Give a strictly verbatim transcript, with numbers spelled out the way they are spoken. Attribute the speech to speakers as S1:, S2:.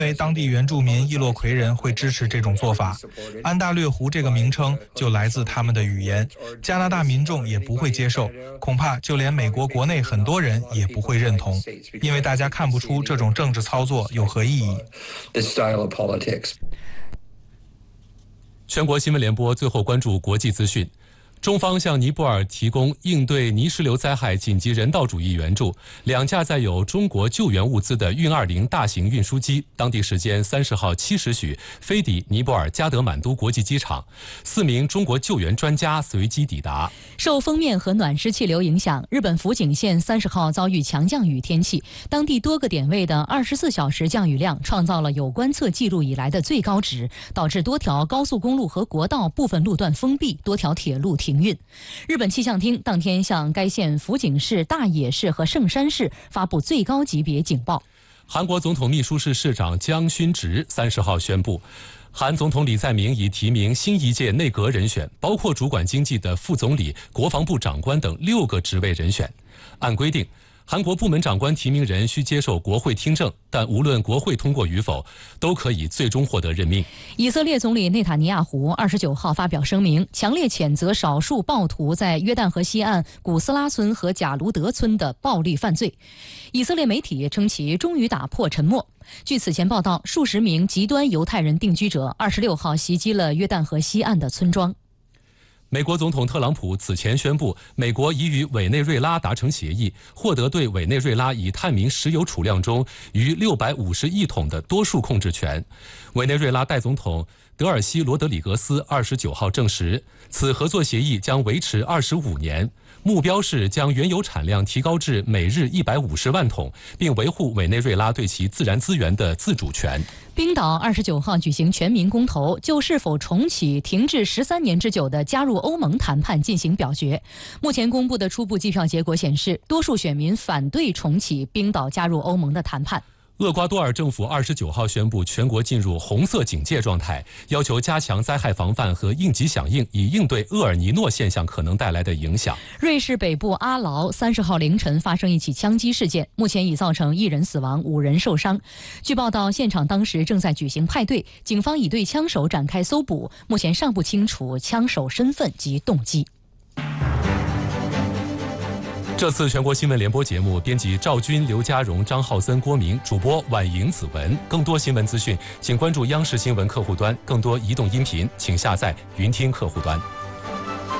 S1: 因为当地原住民伊洛魁人会支持这种做法。安大略湖这个名称就来自他们的语言，加拿大民众也不会接受，恐怕就连美国国内很多人也不会认同，因为大家看不出这种政治操作有何意义。
S2: 全国新闻联播最后关注国际资讯。中方向尼泊尔提供应对泥石流灾害紧急人道主义援助，两架载有中国救援物资的运二零大型运输机，当地时间三十号七时许飞抵尼泊尔加德满都国际机场，四名中国救援专家随机抵达。
S3: 受锋面和暖湿气流影响，日本福井县三十号遭遇强降雨天气，当地多个点位的二十四小时降雨量创造了有观测记录以来的最高值，导致多条高速公路和国道部分路段封闭，多条铁路停运。日本气象厅当天向该县福井市、大野市和圣山市发布最高级别警报。
S2: 韩国总统秘书室市长姜勋植三十号宣布，韩总统李在明已提名新一届内阁人选，包括主管经济的副总理、国防部长官等六个职位人选。按规定，韩国部门长官提名人需接受国会听证，但无论国会通过与否，都可以最终获得任命。
S3: 以色列总理内塔尼亚胡二十九号发表声明，强烈谴责少数暴徒在约旦河西岸古斯拉村和贾卢德村的暴力犯罪。以色列媒体称其终于打破沉默。据此前报道，数十名极端犹太人定居者二十六号袭击了约旦河西岸的村庄。
S2: 美国总统特朗普此前宣布，美国已与委内瑞拉达成协议，获得对委内瑞拉已探明石油储量中逾六百五十亿桶的多数控制权。委内瑞拉代总统德尔西罗德里格斯二十九号证实，此合作协议将维持二十五年，目标是将原油产量提高至每日一百五十万桶，并维护委内瑞拉对其自然资源的自主权。
S3: 冰岛二十九号举行全民公投，就是否重启停滞十三年之久的加入欧盟谈判进行表决。目前公布的初步计票结果显示，多数选民反对重启冰岛加入欧盟的谈判。
S2: 厄瓜多尔政府二十九号宣布全国进入红色警戒状态，要求加强灾害防范和应急响应，以应对厄尔尼诺现象可能带来的影响。
S3: 瑞士北部阿劳三十号凌晨发生一起枪击事件，目前已造成一人死亡，五人受伤。据报道，现场当时正在举行派对，警方已对枪手展开搜捕，目前尚不清楚枪手身份及动机。
S2: 这次全国新闻联播节目，编辑赵军、刘家荣、张浩森、郭明，主播婉莹、子文。更多新闻资讯，请关注央视新闻客户端；更多移动音频，请下载云听客户端。